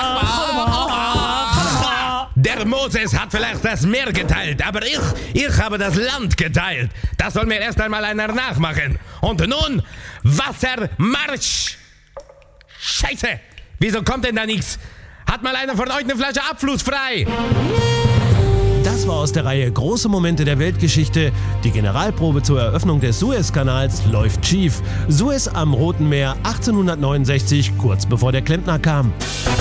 Der Moses hat vielleicht das Meer geteilt, aber ich habe das Land geteilt. Das soll mir erst einmal einer nachmachen. Und nun, Wassermarsch! Scheiße, wieso kommt denn da nichts? Hat mal einer von euch eine Flasche Abfluss frei? Das war aus der Reihe Große Momente der Weltgeschichte. Die Generalprobe zur Eröffnung des Suezkanals läuft schief. Suez am Roten Meer 1869, kurz bevor der Klempner kam.